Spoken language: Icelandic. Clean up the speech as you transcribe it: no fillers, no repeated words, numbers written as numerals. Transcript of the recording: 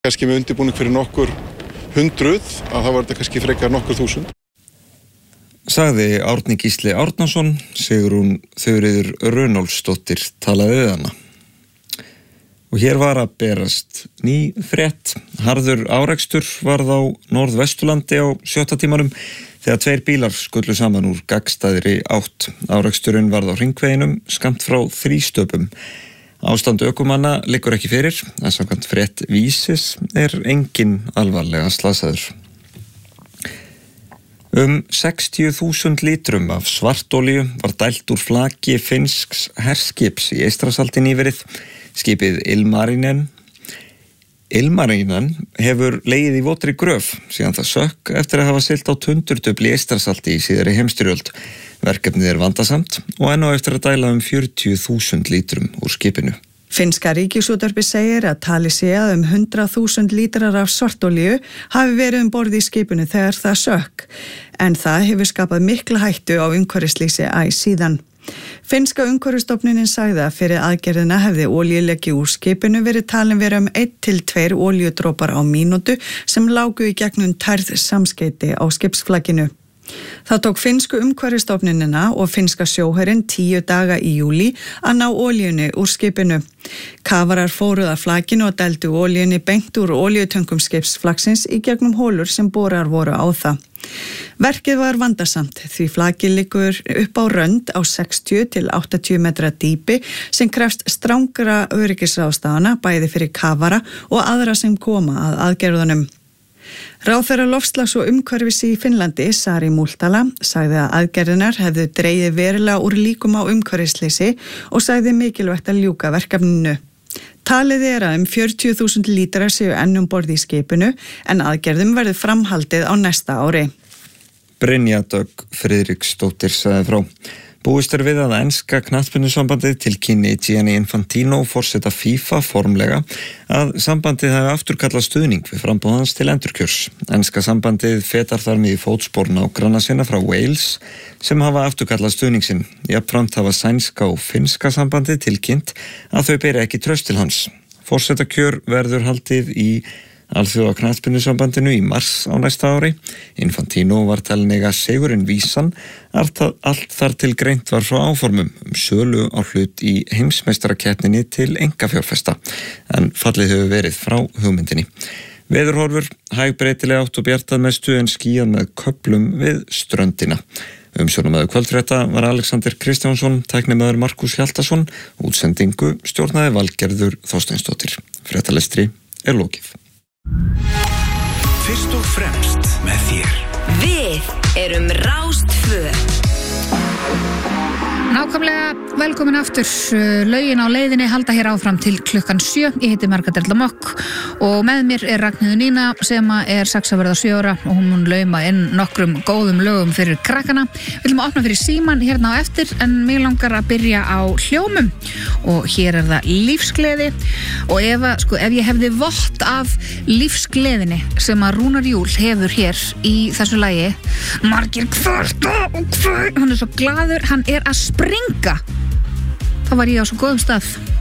Kannski með undirbúning fyrir nokkur hundruð, að það var þetta kannski frekar nokkur þúsund. Sagði Árni Gísli Árnason, Sigrún Þuríður Runólfsdóttir talaði við hana. Og hér var að berast ný frétt. Harður árekstur varð á Norðvesturlandi á 7. tímanum þegar 2 bílar skullu saman úr gagnstæðri átt. Áreksturinn varð á hringveginum skammt frá 3 stöpum. Ástand ökumanna liggur ekki fyrir, en samkvæmt frétt Vísis enginn alvarlega slasaður. 60.000 lítrum af svartolíu var dælt úr flaki finnsks herskips í Eystrasalti nýverið. Skipið Ilmarinen hefur legið í votri gröf síðan það sökk eftir að hafa siglt á tundurdufl í Eystrasalti í síðari heimsstyrjöld. Verkefnið vandasamt og enn á eftir að dæla 40.000 lítrum úr skipinu. Finnska ríkisútvarpið segir að talið sé að 100.000 lítrar af svartolíu hafi verið borð í skipinu þegar það sökk, en það hefur skapað mikla hættu á umhverfisleysi síðan. Finnska umhverfisstofnunin sagði að fyrir aðgerðina hefði olíuleki úr skipinu verið talin vera 1 til 2 olíudropar á mínútu sem lágu í gegnum tærð samskeyti á skipsflakinu. Það tók finnsku umhverfisstofnunina og finnska sjóherinn 10 daga í júlí að ná olíunni úr skipinu. Kafarar fóruð að flakinu og dældu olíunni beint úr olíutöngum skipsflaksins í gegnum hólur sem borar voru á það. Verkið var vandasamt því flakið liggur upp á rönd á 60 til 80 metra dýpi sem krefst strangra öryggisráðstafana bæði fyrir kafara og aðra sem koma að aðgerðunum. Ráðherra loftslags og umhverfis í Finnlandi, Sari Multala, sagði að aðgerðinar hefðu dregið verulega úr líkum á umhverfisleysi og sagði mikilvægt að ljúka verkefninu. Talið að 40.000 lítrar séu enn borð í skipinu en aðgerðum verður framhaldið á næsta ári. Brynja Dögg Friðriksdóttir sagði frá. Búist við að enska knattspyrnusambandið tilkynni Gianni Infantino, forseta FIFA, formlega að sambandið hafi afturkallað stuðning við framboð hans til endurkjörs. Enska sambandið fetar þar með í fótspor nágranna sinna frá Wales sem hafa afturkallað stuðning sinn. Jafnframt hafa sænska og finnska sambandið tilkynnt að þau beri ekki traust til hans. Forsetakjör verður haldið í Alþjóða knattspyrnusambandinu í mars á næsta ári. Infantino var talin eiga sigurinn vísan, allt þar til greint var frá áformum sölu á hlut í heimsmeistarakeppninni til einkafjárfesta, en fallið hefur verið frá hugmyndinni. Veðurhorfur, hægbreytileg átt og bjartað mestu en skýjað með köflum við ströndina. Umsjónarmaður kvöldfrétta var Alexander Kristjánsson, tæknimaður Markus Hjaltason, útsendingu stjórnaði Valgerður Þorsteinsdóttir. Fréttalestri lokið. Fyrst og fremst með þér. Við erum Rás 2. Nákvæmlega, velkomin aftur. Lögin á leiðinni halda hér áfram til klukkan 7. Ég heiti Margrét Erla Mokk og með mér Ragnheiður Nína sem er saxaverða 7 ára og hún mun lauma inn nokkrum góðum lögum fyrir krakkana. Við viljum opna fyrir síman hérna á eftir en mig langar að byrja á hljómum og hér það lífsgleði og ef ég hefði vott af lífsgleðinni sem að Rúnar Júl hefur hér í þessu lagi, margir kvarta og hann svo glaður, hann að springa, þá var ég á svo góðum stað.